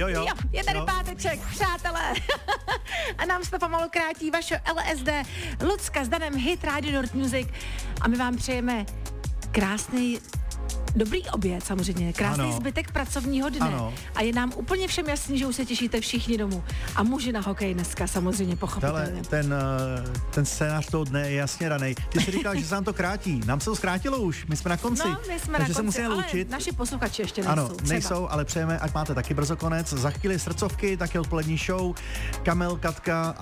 Jo, je tady páteček, přátelé. A nám se to pomalu krátí vaše LSD. Lucka s Danem, Hit Radio Nord Music. A my vám přejeme krásný dobrý oběd samozřejmě, krásný zbytek pracovního dne. Ano. A je nám úplně všem jasný, že už se těšíte všichni domů. A muži na hokej dneska samozřejmě pochopitelně. Ten scénář toho dne je jasně danej. Ty jsi říkal, že se nám to krátí. Nám se to zkrátilo už, my jsme na konci. No, my jsme takže na se konci, musíme ale loučit. naši posluchači ještě nejsou. Ano, nejsou, ale přejeme, ať máte taky brzo konec. Za chvíli srdcovky, taky odpolední show. Kamel, Katka